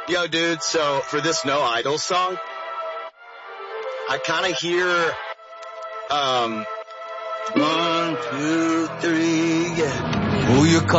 Yo, dude, so for this No Idol song, I kind of hear, 1, 2, 3, yeah. Who you call?